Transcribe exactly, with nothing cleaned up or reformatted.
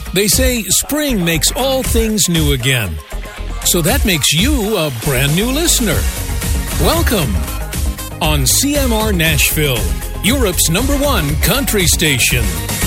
They say spring makes all things new again. So that makes you a brand new listener. Welcome on C M R Nashville, Europe's number one country station.